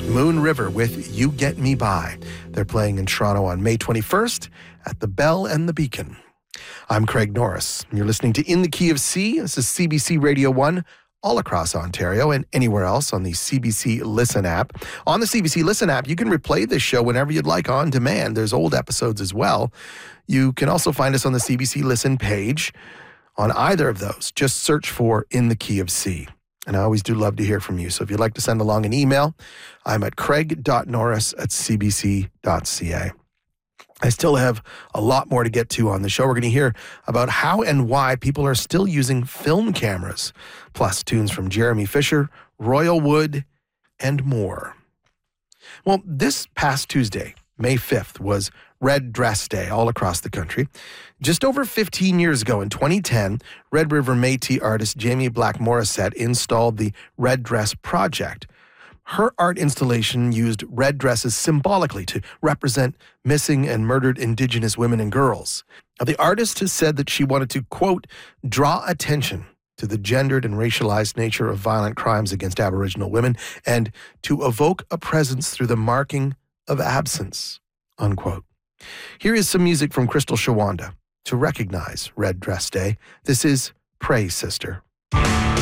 Moon River with You Get Me By. They're playing in Toronto on May 21st at the Bell and the Beacon. I'm Craig Norris. You're listening to In the Key of C. This is CBC Radio 1 all across Ontario and anywhere else on the CBC Listen app. On the CBC Listen app, you can replay this show whenever you'd like on demand. There's old episodes as well. You can also find us on the CBC Listen page. On either of those, just search for In the Key of C. And I always do love to hear from you. So if you'd like to send along an email, I'm at craig.norris@cbc.ca. I still have a lot more to get to on the show. We're going to hear about how and why people are still using film cameras, plus tunes from Jeremy Fisher, Royal Wood, and more. Well, this past Tuesday, May 5th, was Red Dress Day all across the country. Just over 15 years ago, in 2010, Red River Métis artist Jamie Black Morissette installed the Red Dress Project. Her art installation used red dresses symbolically to represent missing and murdered Indigenous women and girls. Now, the artist has said that she wanted to, quote, draw attention to the gendered and racialized nature of violent crimes against Aboriginal women and to evoke a presence through the marking of absence, unquote. Here is some music from Crystal Shawanda to recognize Red Dress Day. This is Pray, Sister.